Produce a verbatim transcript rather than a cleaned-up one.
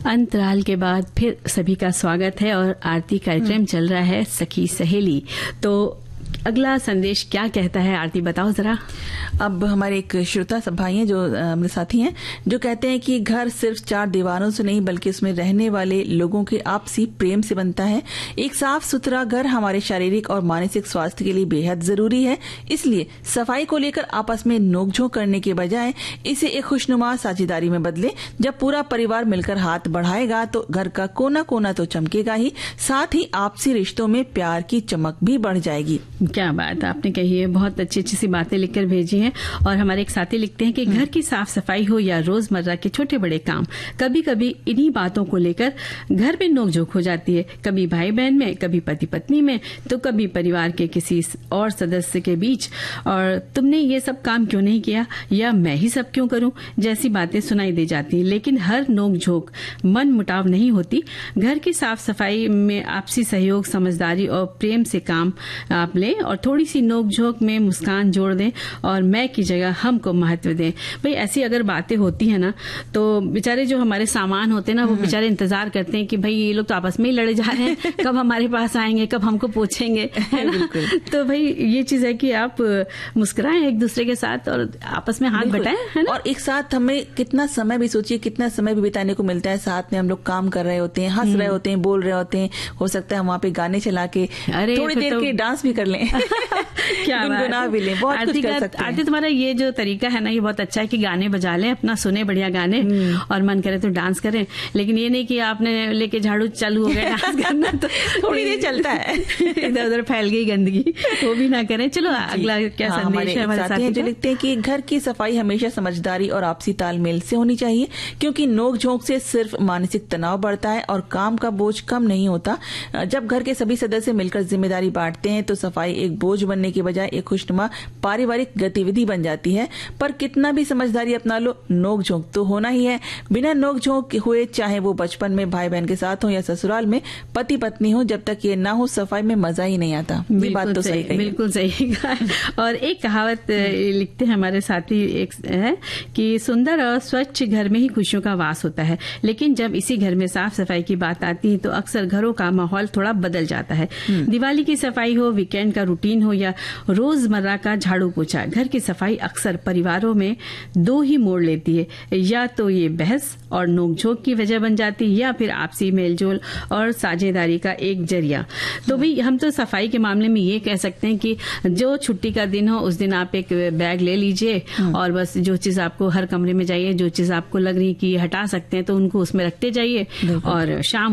अंतराल के बाद फिर सभी का स्वागत है और आरती कार्यक्रम चल रहा है सखी सहेली। तो अगला संदेश क्या कहता है आरती, बताओ जरा। अब हमारे एक श्रोता भाई हैं जो मेरे साथी हैं, जो कहते हैं कि घर सिर्फ चार दीवारों से नहीं बल्कि उसमें रहने वाले लोगों के आपसी प्रेम से बनता है। एक साफ सुथरा घर हमारे शारीरिक और मानसिक स्वास्थ्य के लिए बेहद जरूरी है। इसलिए सफाई को लेकर आपस में नोकझोंक करने के बजाय इसे एक खुशनुमा साझेदारी में बदले। जब पूरा परिवार मिलकर हाथ बढ़ाएगा तो घर का कोना कोना तो चमकेगा ही, साथ ही आपसी रिश्तों में प्यार की चमक भी बढ़ जाएगी। क्या बात आपने कही है, बहुत अच्छी अच्छी सी बातें लिखकर भेजी हैं। और हमारे एक साथी लिखते हैं कि घर की साफ सफाई हो या रोजमर्रा के छोटे बड़े काम, कभी कभी इन्हीं बातों को लेकर घर में नोकझोंक हो जाती है। कभी भाई बहन में, कभी पति पत्नी में, तो कभी परिवार के किसी और सदस्य के बीच। और तुमने ये सब काम क्यों नहीं किया, या मैं ही सब क्यों करूं, जैसी बातें सुनाई दे जाती है। लेकिन हर नोकझोंक मन मुटाव नहीं होती। घर की साफ सफाई में आपसी सहयोग, समझदारी और प्रेम से काम आप लें और थोड़ी सी नोकझोंक में मुस्कान जोड़ दें और मैं की जगह हमको महत्व दें। भाई ऐसी अगर बातें होती है ना, तो बेचारे जो हमारे सामान होते हैं ना, वो बेचारे इंतजार करते हैं कि भाई ये लोग तो आपस में ही लड़े जा रहे हैं, कब हमारे पास आएंगे, कब हमको पूछेंगे, है ना। तो भाई ये चीज है कि आप मुस्कुराएं एक दूसरे के साथ और आपस में हाथ बटाएं, है ना। और एक साथ हमें कितना समय भी, सोचिए कितना समय भी बिताने को मिलता है। साथ में हम लोग काम कर रहे होते हैं, हंस रहे होते हैं, बोल रहे होते हैं। हो सकता है वहाँ पे गाने चला के थोड़ी देर के डांस भी कर लें, क्या गुनगुना भी लें, बहुत कुछ कर सकते हैं। आरती तुम्हारा ये जो तरीका है ना, ये बहुत अच्छा है कि गाने बजा लें, अपना सुने बढ़िया गाने और मन करे तो डांस करें। लेकिन ये नहीं कि आपने लेके झाड़ू चालू हो गए डांस करना, तो थोड़ी देर चलता है, इधर उधर फैल गई गंदगी, वो भी ना करें। चलो अगला क्या हाँ, संदेश है हमारे साथी जो लिखते हैं कि घर की सफाई हमेशा समझदारी और आपसी तालमेल से होनी चाहिए, क्योंकि नोकझोंक से सिर्फ मानसिक तनाव बढ़ता है और काम का बोझ कम नहीं होता। जब घर के सभी सदस्य मिलकर जिम्मेदारी बांटते हैं तो सफाई एक बोझ बनने के बजाय एक खुशनुमा पारिवारिक गतिविधि बन जाती है। पर कितना भी समझदारी अपना लो, नोकझोंक तो होना ही है। बिना नोकझोंक हुए, चाहे वो बचपन में भाई बहन के साथ हो या ससुराल में पति पत्नी हो, जब तक ये ना हो सफाई में मजा ही नहीं आता। ये बात तो सही, बिल्कुल सही। और एक कहावत लिखते हैं हमारे साथी, एक है कि सुंदर और स्वच्छ घर में ही खुशियों का वास होता है। लेकिन जब इसी घर में साफ सफाई की बात आती है तो अक्सर घरों का माहौल थोड़ा बदल जाता है। दिवाली की सफाई हो, वीकेंड का रूटीन हो या रोजमर्रा का झाड़ू पोछा, घर की सफाई अक्सर परिवारों में दो ही मोड़ लेती है। या तो ये बहस और नोकझोंक की वजह बन जाती है, या फिर आपसी मेलजोल और साझेदारी का एक जरिया। तो भाई हम तो सफाई के मामले में ये कह सकते हैं कि जो छुट्टी का दिन हो उस दिन आप एक बैग ले लीजिए और बस जो चीज आपको, हर कमरे में जाइए, जो चीज आपको लग रही कि हटा सकते हैं तो उनको उसमें रखते जाइए और शाम